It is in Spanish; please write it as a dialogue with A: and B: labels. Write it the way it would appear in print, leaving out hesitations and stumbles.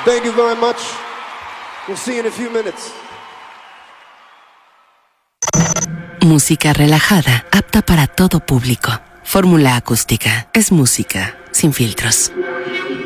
A: Thank you very much. We'll see you in a few minutes.
B: Música relajada, apta para todo público. Fórmula Acústica es música sin filtros.